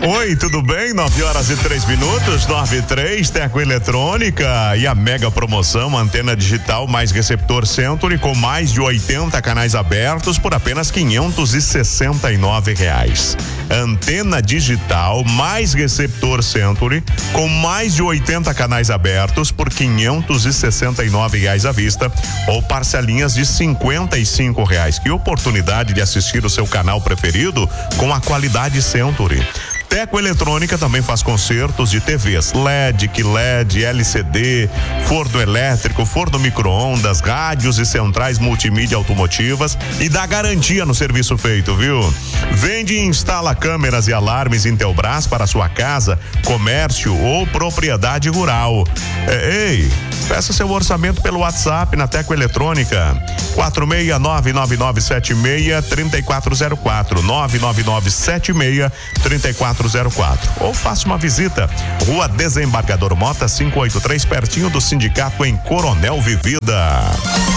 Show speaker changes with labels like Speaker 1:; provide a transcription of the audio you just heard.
Speaker 1: Oi, tudo bem? 9h03, 9:03, Teco Eletrônica e a mega promoção antena digital mais receptor Century com mais de 80 canais abertos por apenas R$569. Antena digital mais receptor Century com mais de 80 canais abertos por R$569 à vista ou parcelinhas de R$55. Que oportunidade de assistir o seu canal preferido com a qualidade Century. Teco Eletrônica também faz consertos de TVs LED, QLED, LCD, forno elétrico, forno micro-ondas, rádios e centrais multimídia automotivas e dá garantia no serviço feito, viu? Vende e instala câmeras e alarmes Intelbras para sua casa, comércio ou propriedade rural. Ei, peça seu orçamento pelo WhatsApp na Teco Eletrônica. 46999763404 999763404 ou faça uma visita Rua Desembargador Mota 583, pertinho do sindicato em Coronel Vivida.